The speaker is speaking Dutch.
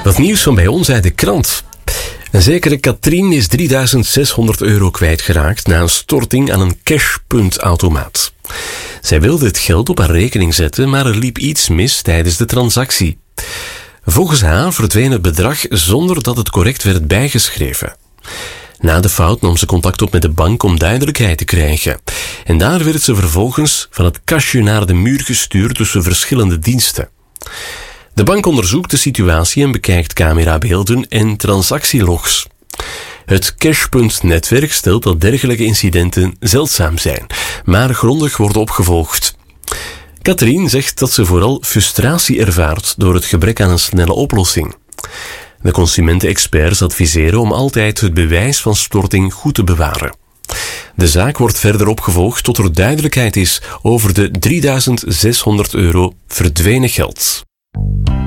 Wat nieuws van bij ons uit de krant. Een zekere Katrien is €3.600 kwijtgeraakt na een storting aan een cashpuntautomaat. Zij wilde het geld op haar rekening zetten, maar er liep iets mis tijdens de transactie. Volgens haar verdween het bedrag zonder dat het correct werd bijgeschreven. Na de fout nam ze contact op met de bank om duidelijkheid te krijgen. En daar werd ze vervolgens van het kastje naar de muur gestuurd tussen verschillende diensten. De bank onderzoekt de situatie en bekijkt camerabeelden en transactielogs. Het Cashpunt-netwerk stelt dat dergelijke incidenten zeldzaam zijn, maar grondig worden opgevolgd. Katrien zegt dat ze vooral frustratie ervaart door het gebrek aan een snelle oplossing. De consumentenexperts adviseren om altijd het bewijs van storting goed te bewaren. De zaak wordt verder opgevolgd tot er duidelijkheid is over de €3.600 verdwenen geld.